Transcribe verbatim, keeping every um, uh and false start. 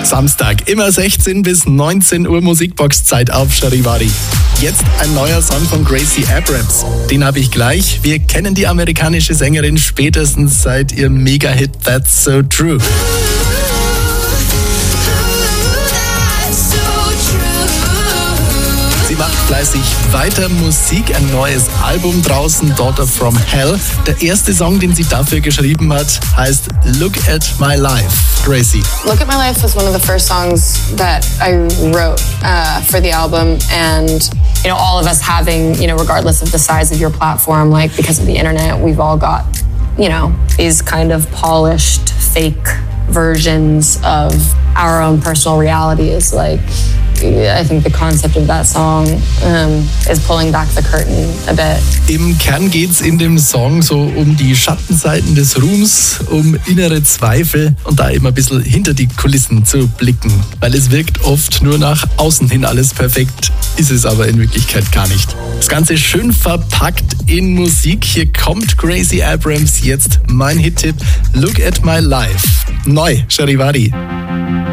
Samstag, immer sechzehn bis neunzehn Uhr Musikbox-Zeit auf Charivari. Jetzt ein neuer Song von Gracie Abrams. Den habe ich gleich. Wir kennen die amerikanische Sängerin spätestens seit ihrem Mega-Hit That's So True. Sie macht fleißig weiter Musik, ein neues Album draußen, Daughter from Hell. Der erste Song, den sie dafür geschrieben hat, heißt Look at My Life. Gracie. Look at My Life was one of the first songs that I wrote uh, for the album, and you know, all of us having, you know, regardless of the size of your platform, like because of the internet, we've all got, you know, these kind of polished, fake versions of our own personal realities. Like, I think the concept of that song um, is pulling back the curtain a bit. Im Kern geht's in dem Song so um die Schattenseiten des Ruhms, um innere Zweifel und da eben ein bisschen hinter die Kulissen zu blicken. Weil es wirkt oft nur nach außen hin alles perfekt, ist es aber in Wirklichkeit gar nicht. Das Ganze schön verpackt in Musik. Hier kommt Gracie Abrams, jetzt mein Hit-Tipp, Look at My Life. Neu, Charivari.